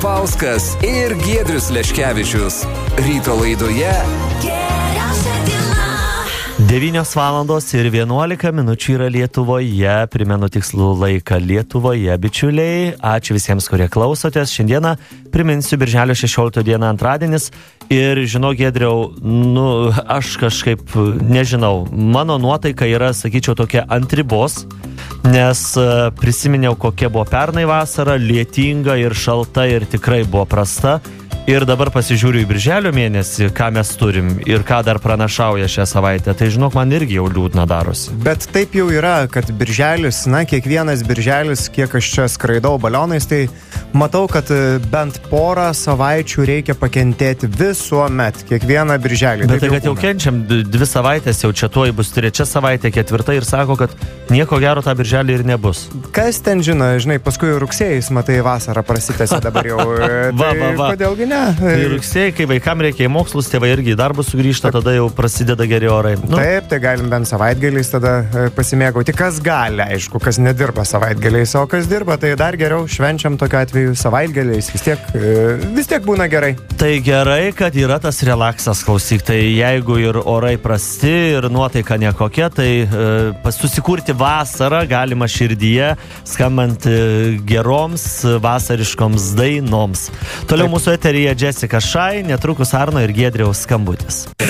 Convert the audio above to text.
Pauskas ir Giedrius Leškevičius. Ryto laidoje 9:11 yra Lietuvoje, primenu tikslų laiką Lietuvoje, bičiuliai. Ačiū visiems, kurie klausotės. Šiandieną priminsiu birželio 16 dieną antradienis. Ir žinau, Giedriau, aš kažkaip nežinau, mano nuotaika yra, sakyčiau, tokia ant ribos, nes prisiminiau, kokia buvo pernai vasara, lietinga ir šalta ir tikrai buvo prasta. Ir dabar pasižiūriu į birželio mėnesį, ką mes turim ir ką dar pranašauja šią savaitę. Tai žinok, man irgi jau liūdna darosi. Bet taip jau yra, kad birželis, kiekvienas birželis, kiek aš čia skraidau balionais, tai matau, kad bent porą savaičių reikia pakentėti visuomet, kiekvieną birželį. Bet tai, kad jau kenčiam 2 savaitės, jau čia tuoj bus 3 savaitė, 4 ir sako, kad nieko gero tą birželį ir nebus. Kas ten žino, paskui rugsėjais, matai, vasara prasitęsia dabar jau. Kodėlgi ne? Tai rugsėjai, kai vaikam reikia į mokslus, tėvai irgi į darbus sugrįžta, tada jau prasideda geri orai. Taip, tai galim bent savaitgaliais tada pasimėgauti. Kas gali, aišku, kas nedirba savaitgaliais, o kas dirba, tai dar geriau švenčiam tokiu atveju savaitgaliais. Vis tiek būna gerai. Tai gerai, kad yra tas relaksas, klausyk. Tai jeigu ir orai prasti, ir nuotaika nekokia, tai susikurti vasarą galima širdyje, skambant geroms vasariškoms dainoms. Toliau mūsų eteryje Jessica Shy, netrukus Arno ir Giedriaus skambutis.